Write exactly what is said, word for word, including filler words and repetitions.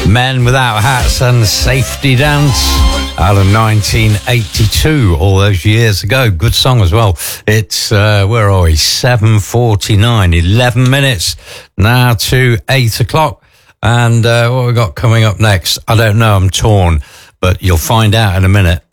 Men Without Hats and Safety Dance out of nineteen eighty-two, all those years ago. Good song as well. It's, uh, where are we? seven forty-nine, eleven minutes now to eight o'clock. And uh, what we got coming up next? I don't know, I'm torn, but you'll find out in a minute.